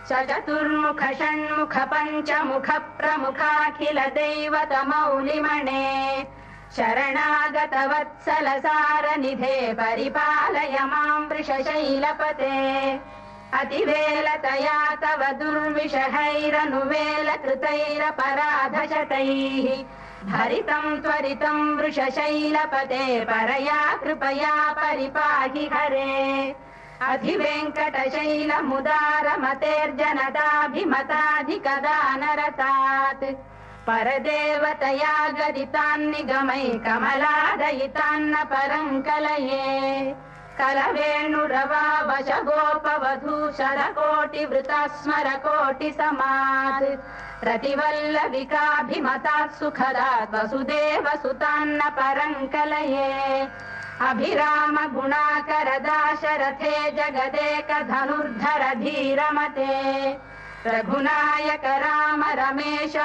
चतुर्मुख षण्मुख पञ्चमुख प्रमुखाखिल दैवतमौलिमणे शरणागत वत्सल सारनिधे परिपालय मां वृषशैलपते अतिवेलतया तव दुर्विषहैरनुवेलकृतैरपराधशतैः हरितं त्वरितं वृषशैलपते परया कृपया परिपाहि हरे अधिवेङ्कटशैलमुदारमतेर्जनदाभिमताधिकदानरतात् परदेवतया गदितान्निगमैकमलादयितान्न परं कलये कलवेणुरवावशगोपवधूशरकोटिवृतास्मरकोटिसमात् रतिवल्लविकाभिमतात् सुखदात् वसुदेवसुतान्न परं कलये अभिराम गुणाकर दाशरथे जगदेकधनुर्धर धीरमते रघुनायक राम रमेश